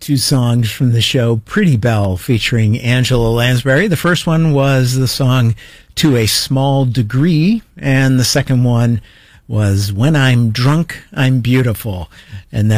two songs from the show Pretty Belle featuring Angela Lansbury. The first one was the song To a Small Degree, and the second one was When I'm Drunk, I'm Beautiful. And